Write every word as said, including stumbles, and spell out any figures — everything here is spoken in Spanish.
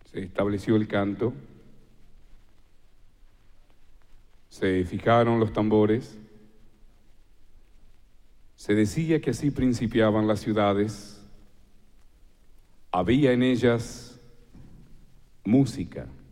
Se estableció el canto, se fijaron los tambores, se decía que así principiaban las ciudades, había en ellas música,